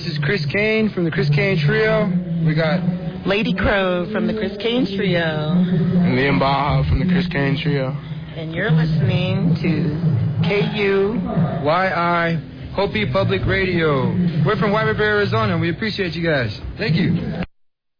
This is Chris Kane from the Chris Kane Trio. We got Lady Crow from the Chris Kane Trio. And Liam Baja from the Chris Kane Trio. And you're listening to KUYI Hopi Public Radio. We're from White River, Arizona. We appreciate you guys. Thank you.